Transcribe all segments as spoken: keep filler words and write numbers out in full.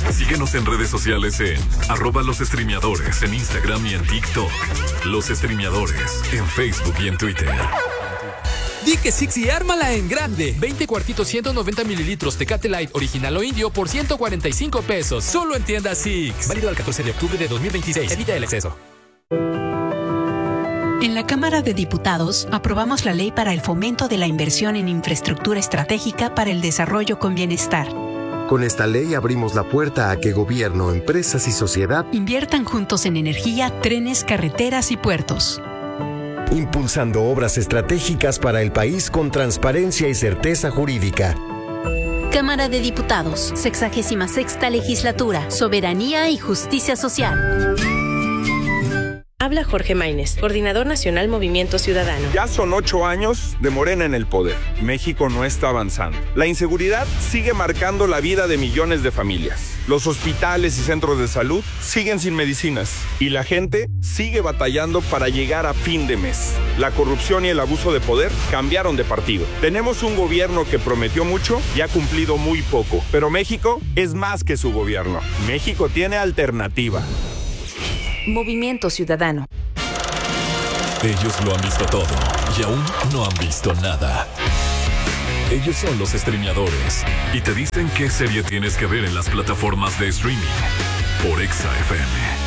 Síguenos en redes sociales en arroba los streameadores en Instagram y en TikTok. Los streameadores en Facebook y en Twitter. Di que Six y ármala en grande. veinte cuartitos ciento noventa mililitros Tecate Light original o indio por ciento cuarenta y cinco pesos. Solo en tienda Six. Válido al catorce de octubre de dos mil veintiséis. Evita el exceso. En la Cámara de Diputados aprobamos la ley para el fomento de la inversión en infraestructura estratégica para el desarrollo con bienestar. Con esta ley abrimos la puerta a que gobierno, empresas y sociedad inviertan juntos en energía, trenes, carreteras y puertos. Impulsando obras estratégicas para el país con transparencia y certeza jurídica. Cámara de Diputados, sexagésima sexta legislatura, soberanía y justicia social. Habla Jorge Maínez, Coordinador Nacional Movimiento Ciudadano. Ya son ocho años de Morena en el poder. México no está avanzando. La inseguridad sigue marcando la vida de millones de familias. Los hospitales y centros de salud siguen sin medicinas. Y la gente sigue batallando para llegar a fin de mes. La corrupción y el abuso de poder cambiaron de partido. Tenemos un gobierno que prometió mucho y ha cumplido muy poco. Pero México es más que su gobierno. México tiene alternativa. Movimiento Ciudadano. Ellos lo han visto todo y aún no han visto nada. Ellos son los streameadores y te dicen qué serie tienes que ver en las plataformas de streaming por Exa F M.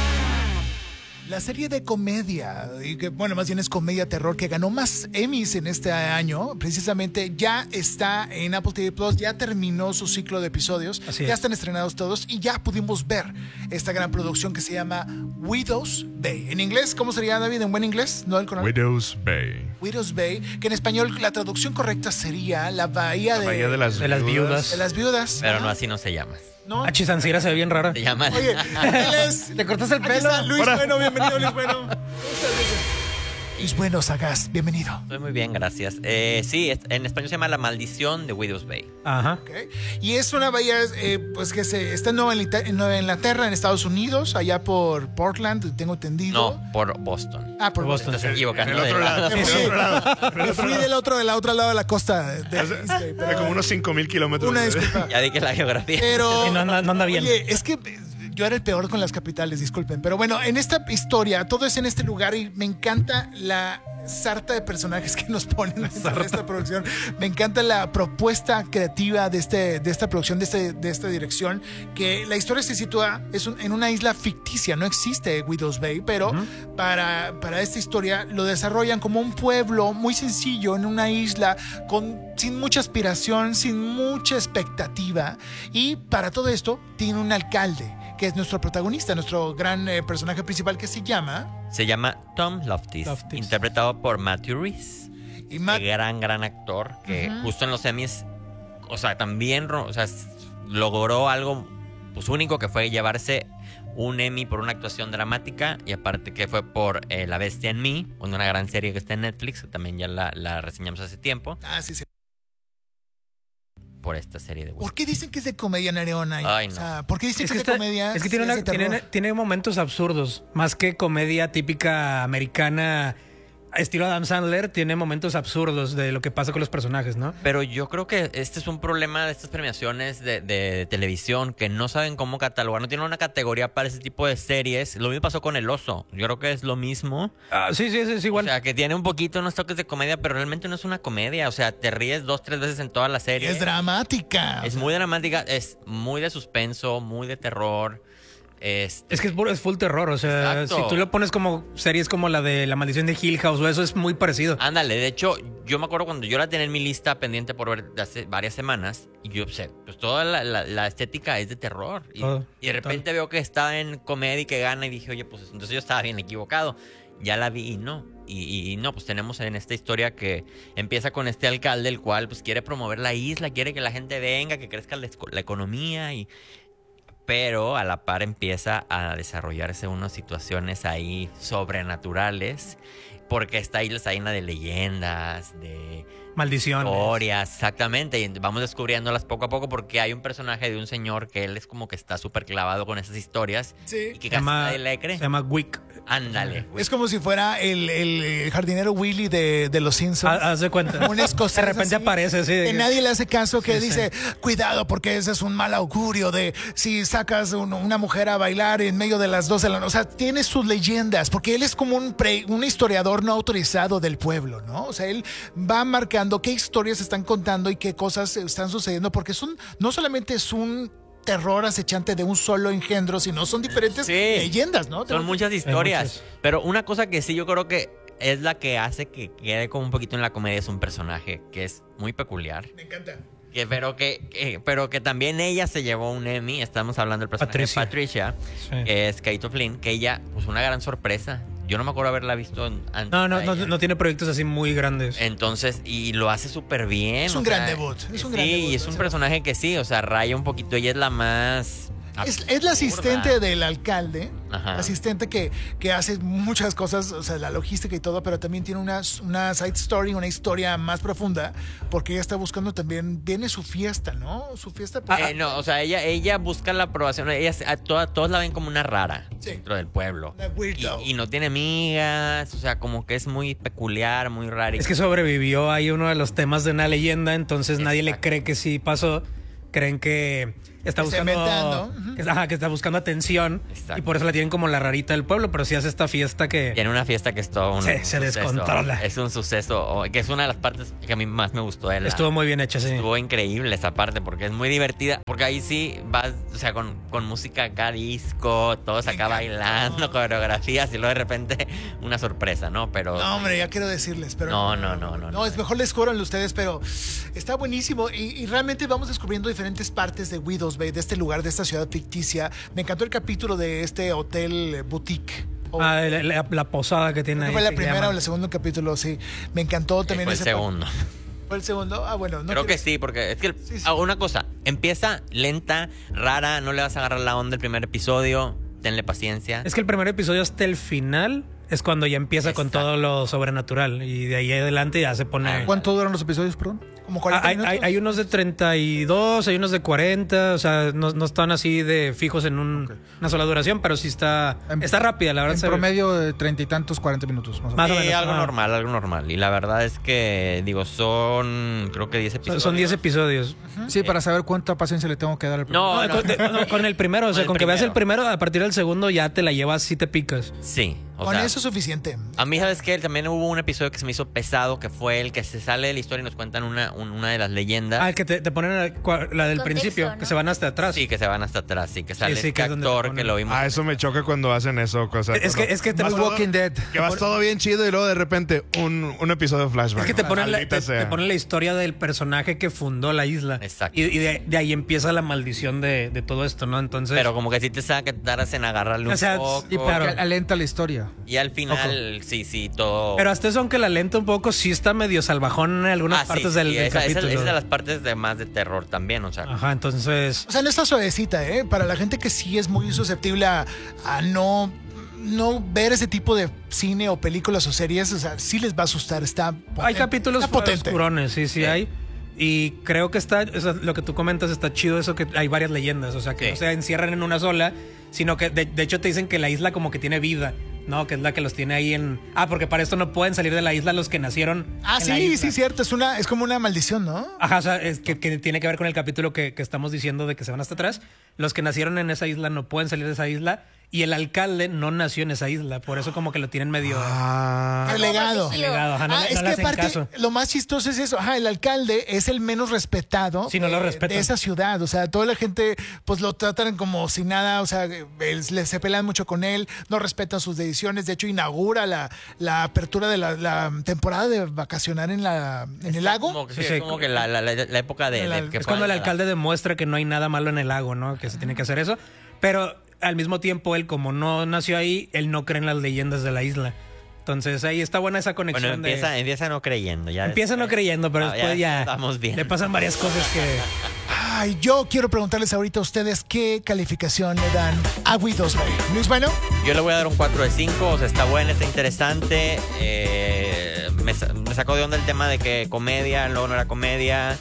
La serie de comedia, y que bueno, más bien es comedia terror, que ganó más Emmys en este año, precisamente ya está en Apple T V Plus, ya terminó su ciclo de episodios, Así ya es. están estrenados todos y ya pudimos ver esta gran producción que se llama Widow's Bay. En inglés, ¿cómo sería, David? ¿En buen inglés? ¿No el coronel? Widow's Bay. Widow's Bay, que en español la traducción correcta sería la bahía, La de, bahía de las De las viudas. de las viudas. Pero Ajá. no, así no se llama. ¿No? Ah, Chisancira se ve bien rara. Se llama... Oye, él es... ¿Te cortaste el Aquí pelo? está Luis Hola. Bueno, bienvenido Luis Bueno. ¿Cómo estás, Luis? Luis Bueno, Sagaz, bienvenido. Estoy muy bien, gracias. Eh, sí, es- en español se llama La Maldición de Widow's Bay. Ajá. Ok. Y es una bahía, eh, pues que se, está en Nueva, Inglaterra- en Nueva Inglaterra, en Estados Unidos, allá por Portland, tengo entendido. No, por Boston. Ah, por Boston. Te estás En equivocando. el otro de lado. lado. En el otro lado. En el Me otro fui lado. del otro, del otro lado de la costa. De, de- De pero- como unos cinco mil kilómetros. Una disculpa. Ya di que la geografía. Pero, Sí, no anda- no anda bien. Oye, es que eh, yo era el peor con las capitales, disculpen. Pero bueno, en esta historia, todo es en este lugar y me encanta la sarta de personajes que nos ponen dentro de esta producción. Me encanta la propuesta creativa de, este, de esta producción, de, este, de esta dirección, que la historia se sitúa es un- en una isla ficticia, no existe Widow's Bay, pero uh-huh. para, para esta historia lo desarrollan como un pueblo muy sencillo, en una isla con, sin mucha aspiración, sin mucha expectativa, y para todo esto tiene un alcalde, que es nuestro protagonista, nuestro gran eh, personaje principal, que se llama... Se llama Tom Loftis, Loftis. interpretado por Matthew Rhys. Y Matt- Este gran, gran actor que Ujú. justo en los Emmys, o sea, también ro- o sea, s- logró algo pues único, que fue llevarse un Emmy por una actuación dramática, y aparte que fue por eh, La Bestia en Mí, una gran serie que está en Netflix, que también ya la, la reseñamos hace tiempo, Ah, sí, sí. por esta serie de ¿Por qué dicen que es de comedia, Nereona? Ay, O no. sea, ¿por qué dicen Es que que, es de está- comedia? es que tiene, si una- es de terror? tiene, tiene momentos absurdos, más que comedia típica americana, estilo Adam Sandler, tiene momentos absurdos de lo que pasa con los personajes, ¿no? Pero yo creo que este es un problema de estas premiaciones de, de televisión, que no saben cómo catalogar, no tienen una categoría para ese tipo de series. Lo mismo pasó con El Oso, yo creo que es lo mismo. Ah, sí, sí, es, es igual. O sea, que tiene un poquito unos toques de comedia, pero realmente no es una comedia. O sea, te ríes dos, tres veces en toda la serie. Es dramática. Es muy dramática, es muy de suspenso, muy de terror. Este, Es que es, puro- es full terror, o sea, Exacto. si tú lo pones como series como la de La Maldición de Hill House o eso, es muy parecido. Ándale, de hecho, yo me acuerdo cuando yo la tenía en mi lista pendiente por ver de hace varias semanas, y yo sé, pues toda la, la- la estética es de terror. Y, Todo, y de repente veo que está en comedia y que gana, y dije, oye, pues entonces yo estaba bien equivocado. Ya la vi y no. Y, y- y no, pues tenemos en esta historia que empieza con este alcalde, el cual pues quiere promover la isla, quiere que la gente venga, que crezca la, esco- la economía, y pero a la par empieza a desarrollarse unas situaciones ahí sobrenaturales porque esta isla está llena de leyendas, de maldiciones, historias, exactamente, y vamos descubriéndolas poco a poco porque hay un personaje de un señor que él es como que está súper clavado con esas historias Sí. y que Se casi llama, nadie le cree. se llama Wick. Ándale. Es como si fuera el, el jardinero Willy de, de los Simpsons. Haz de cuenta. Un escocés. De repente así, aparece, sí. Que nadie le hace caso, que Sí, dice, cuidado, porque ese es un mal augurio de si sacas un- una mujer a bailar en medio de las dos de la noche. O sea, tiene sus leyendas, porque él es como un, pre- un historiador no autorizado del pueblo, ¿no? O sea, él va marcando qué historias están contando y qué cosas están sucediendo, porque son, no solamente es un terror acechante de un solo engendro, sino son diferentes Sí. leyendas, ¿no? Son muchas historias. muchas. Pero una cosa que sí yo creo que es la que hace que quede como un poquito en la comedia es un personaje que es muy peculiar. Me encanta. Que, pero, que, que- pero que también ella se llevó un Emmy. Estamos hablando del personaje Patricia. de Patricia, Sí. que es Kate O'Flynn, que ella, pues una gran sorpresa. Yo no me acuerdo haberla visto en- antes. No, no, a no, ella. no tiene proyectos así muy grandes. Entonces, y lo hace súper bien. Es o un sea, gran debut, es un sí, gran debut, y es o un sea. personaje que sí, o sea, raya un poquito. Ella es la más. Es, absurda. es la asistente del alcalde, Ajá. asistente que, que hace muchas cosas, o sea, la logística y todo, pero también tiene una, una side story, una historia más profunda, porque ella está buscando también, viene su fiesta, ¿no? Su fiesta. Eh, no, o sea, ella, ella busca la aprobación. Ella, se- a toda- todos la ven como una rara Sí. dentro del pueblo. La weirdo. Y, y no tiene amigas, o sea, como que es muy peculiar, muy rara. Es que sobrevivió ahí uno de los temas de una leyenda, entonces nadie le Exacto. cree que sí pasó. Creen que está Que está buscando inventando. Ujú. que, ajá, que está buscando atención Exacto. y por eso la tienen como la rarita del pueblo, pero sí hace esta fiesta que Tiene una fiesta que es todo un Se- se suceso. descontrola. Es un suceso, o- que es una de las partes que a mí más me gustó de la. estuvo muy bien hecha, sí. Estuvo increíble esa parte porque es muy divertida. Porque ahí sí vas, o sea, con, con música acá, disco, todos acá bailando, coreografías y luego de repente una sorpresa, ¿no? Pero. No, hombre, ya quiero decirles, pero. No, no, no, no. No, es mejor les cobran ustedes, pero está buenísimo. Y, y realmente vamos descubriendo diferentes partes de Widows Bay, de este lugar, de esta ciudad ficticia. Me encantó el capítulo de este hotel eh, boutique. O- Ah, la, la- la posada que tiene creo ahí. que fue la que primera llaman. o el segundo capítulo, sí. Me encantó también Fue el ese pa- segundo. ¿Fue el segundo? Ah, bueno. No Creo que quiero- sí, porque es que el- Sí, sí. ah, una cosa, empieza lenta, rara, no le vas a agarrar la onda el primer episodio, tenle paciencia. Es que el primer episodio hasta el final es cuando ya empieza con Exacto. todo lo sobrenatural y de ahí adelante ya se pone... ¿Cuánto duran los episodios, perdón? Como Ah, cuarenta hay, hay- minutos. hay unos de treinta y dos, hay unos de cuarenta, o sea, no, no están así de fijos en un- una sola duración, pero sí está, En- está rápida, la verdad. En se ve- promedio de treinta y tantos, cuarenta minutos. Más o Más o Sí, menos, algo ah. normal, algo normal. Y la verdad es que, digo, son, creo que diez Son- episodios. Son diez episodios. menos. Sí, para saber cuánta paciencia le tengo que dar al No, No, no. con, de- no, con el primero, o Con sea, el con que veas el primero. primero, a partir del segundo ya te la llevas si te picas. Sí, o Con sea, eso es suficiente. a mí, ¿sabes qué? También hubo un episodio que se me hizo pesado, que fue el que se sale de la historia y nos cuentan una, un- una de las leyendas. Ah, el que te, te ponen la, cua- la del Contexto, principio, ¿no? que se van hasta atrás. Sí, que se van hasta atrás, sí, que sale sí, este que es donde te actor ponen. que lo vimos. Ah, eso me choca cuando hacen eso. O sea, Es que- cuando es que te- vas Muy todo- Walking Dead. Que vas todo bien chido y luego de repente un, un episodio de flashback. Es que te ponen, la, Maldita te, sea. te ponen la historia del personaje que fundó la isla. Exacto. Y, y de, de ahí empieza la maldición de, de todo esto, ¿no? Entonces. Pero como que sí te saca que tardas en agarrarle un O sea, poco. Y porque Claro. alenta la historia. Y al final, sí, sí, todo. Pero hasta eso, aunque la lenta un poco, sí está medio salvajón en algunas Ah, sí, partes sí, del, sí, del esa, esa- capítulo. esa es de las partes de más de terror también, o sea. Ajá, entonces. O sea, no está suavecita, ¿eh? Para la gente que sí es muy susceptible a, a no, no ver ese tipo de cine o películas o series, o sea, sí les va a asustar. Está potente. Hay capítulos Está potente. oscurones, sí, sí, Sí. hay. Y creo que está, o sea, lo que tú comentas está chido eso que hay varias leyendas, o sea, que Sí. no se encierran en una sola, sino que de, de hecho te dicen que la isla como que tiene vida, ¿no? Que es la que los tiene ahí en... Ah, porque para esto no pueden salir de la isla los que nacieron Ah, en la sí, isla. sí, cierto. Es una, es como una maldición, ¿no? Ajá, o sea, es que, que tiene que ver con el capítulo que, que estamos diciendo de que se van hasta atrás. Los que nacieron en esa isla no pueden salir de esa isla y el alcalde no nació en esa isla, por eso como que lo tienen medio... Ah, Relegado. Relegado, ajá, no, Ah, le- es no le que hacen aparte, caso. lo más chistoso es eso. Ajá, el alcalde es el menos respetado Sí, no lo eh, respetan. de esa ciudad. O sea, toda la gente, pues lo tratan como si nada. O sea, él- le- se pelean mucho con él, no respetan sus decisiones. De hecho, inaugura la, la apertura de la, la temporada de vacacionar en, la, en el lago. Como que, sí, Sí, sí. es como que la, la- la- la época de, La- de que Es cuando el fue- alcalde demuestra que no hay nada malo en el lago, ¿no? Que se tiene que hacer eso. Pero al mismo tiempo, él, como no nació ahí, él no cree en las leyendas de la isla. Entonces ahí está buena esa conexión. Bueno, empieza, empieza no creyendo. Ya de... Empieza no después- creyendo, pero Ah, después ya, Estamos bien. le pasan varias cosas que... Ah, Ay, yo quiero preguntarles ahorita a ustedes qué calificación le dan a We Dos Bay. Luis Bueno. Yo le voy a dar un cuatro de cinco, o sea, está buena, está interesante. Eh, me, me sacó de onda el tema de que comedia, luego no era comedia.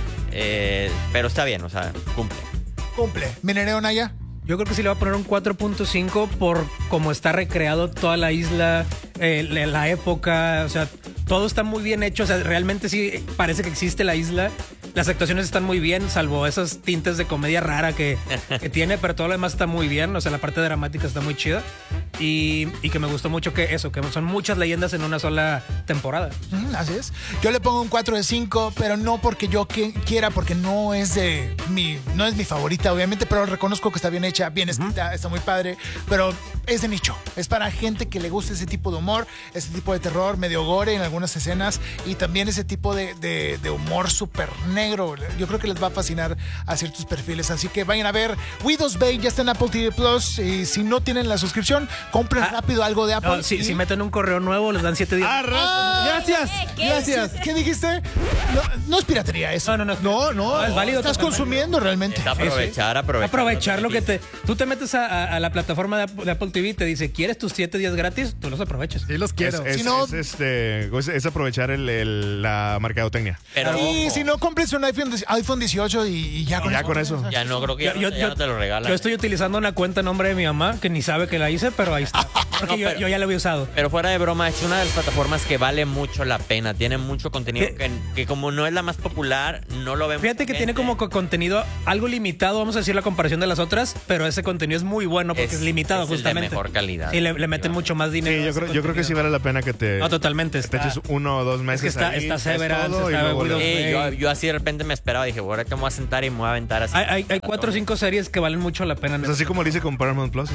Eh, pero está bien, o sea, cumple. Cumple. ¿Minereo Naya? Yo creo que sí le voy a poner un cuatro punto cinco por cómo está recreado toda la isla, eh, la, la época, o sea, todo está muy bien hecho, o sea, realmente sí parece que existe la isla. Las actuaciones están muy bien, salvo esos tintes de comedia rara que, que tiene, pero todo lo demás está muy bien, o sea, la parte dramática está muy chida. Y, y que me gustó mucho que eso, que son muchas leyendas en una sola temporada. Mm, así es. Yo le pongo un cuatro de cinco, pero no porque yo que, quiera, porque no es de mi, no es mi favorita, obviamente, pero reconozco que está bien hecha, bien escrita, uh-huh. Está muy padre, pero es de nicho. Es para gente que le gusta ese tipo de humor, ese tipo de terror, medio gore en algunas escenas, y también ese tipo de, de, de humor súper negro. Yo creo que les va a fascinar a ciertos perfiles, así que vayan a ver We Dos Bay, ya está en Apple T V Plus, y si no tienen la suscripción, compren ah, rápido algo de Apple. No, si, y... si meten un correo nuevo, les dan siete días. Ah, ah, gracias, ¿qué, gracias. ¿Qué dijiste? No, no es piratería eso. No, no, no. No, no, no es válido. Estás consumiendo válido. Realmente. Es aprovechar, aprovechar. Aprovechar lo que te... Tú te metes a, a, a la plataforma de Apple, de Apple T V y te dice, ¿quieres tus siete días gratis? Tú los aprovechas. Sí, los quiero. Es, es, si no... es, este, es aprovechar el, el, la mercadotecnia. Pero y ojo. Si no, compres un iPhone, iPhone dieciocho y, y ya, con, ya eso, con eso. Ya no, creo que ya, yo, no, ya yo, no te lo regalan. Yo estoy utilizando una cuenta en nombre de mi mamá que ni sabe que la hice, pero ahí está. Porque no, yo, pero, yo ya la había usado. Pero fuera de broma, es una de las plataformas que vale mucho la pena. Tiene mucho contenido que, que como no es la más popular, no lo vemos. Fíjate que gente. Tiene como contenido algo limitado, vamos a decir la comparación de las otras, pero ese contenido es muy bueno porque es, es limitado, es justamente. Es de mejor calidad. Sí, le, le meten mucho más dinero. Sí, yo creo, yo creo que sí vale la pena que te... No, totalmente. Que te eches uno o dos meses. Es que está, ahí, está Severance, está luego, sí, yo, yo así de repente me esperaba, dije, ahora te voy a sentar y me voy a aventar así. Hay, hay, hay cuatro o cinco series que valen mucho la pena. Pues así como lo hice con Paramount Plus.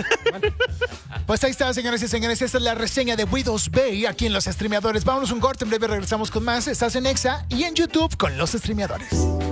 Pues ahí está, señores y señores. Esta es la reseña de We Dos Bay aquí en Los Streameadores. Vámonos un corte, en breve regresamos con más. Estás en Exa y en YouTube con Los Streameadores.